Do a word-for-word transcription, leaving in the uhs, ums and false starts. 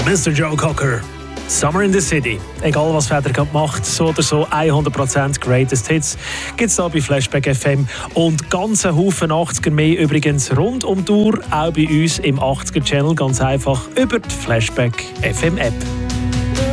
Mister Joe Cocker, Summer in the City. Egal was Federkamp macht, so oder so hundert Prozent Greatest Hits gibt es hier bei Flashback F M. Und ganze Haufen achtziger mehr übrigens rund um die Uhr, auch bei uns im achtziger Channel, ganz einfach über die Flashback F M App.